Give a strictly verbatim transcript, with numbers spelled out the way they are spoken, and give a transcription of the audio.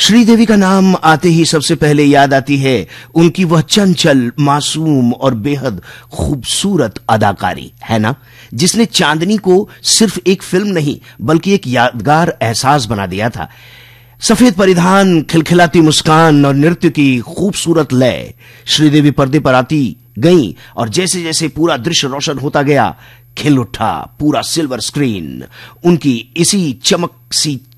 श्रीदेवी का नाम आते ही सबसे पहले याद आती है उनकी वह चंचल, मासूम और बेहद खूबसूरत अदाकारी, है ना, जिसने चांदनी को सिर्फ एक फिल्म नहीं बल्कि एक यादगार एहसास बना दिया था। सफेद परिधान, खिलखिलाती मुस्कान और नृत्य की खूबसूरत लय। श्रीदेवी पर्दे पर आती गईं और जैसे जैसे पूरा दृश्य रोशन होता गया, खिल उठा पूरा सिल्वर स्क्रीन। उनकी इसी चमक सी